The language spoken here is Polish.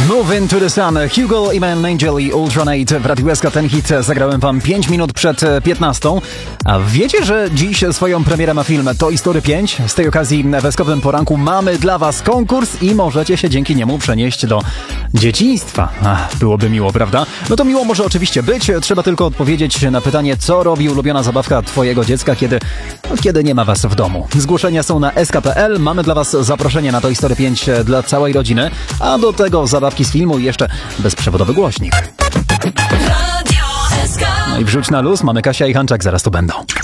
Move into the Sun, Hugo, Iman Angel i Ultranate w Radiu SK. Ten hit zagrałem wam 5 minut przed 15. A wiecie, że dziś swoją premierę ma film Toy Story 5? Z tej okazji w Eskowym Poranku mamy dla was konkurs i możecie się dzięki niemu przenieść do dzieciństwa. Byłoby miło, prawda? No to miło może oczywiście być, trzeba tylko odpowiedzieć na pytanie, co robi ulubiona zabawka twojego dziecka, kiedy nie ma was w domu. Zgłoszenia są na sk.pl, mamy dla was zaproszenie na Toy Story 5 dla całej rodziny, a do tego zabawki z filmu i jeszcze bezprzewodowy głośnik. No i wrzuć na luz, mamy Kasia i Hanczak, zaraz tu będą.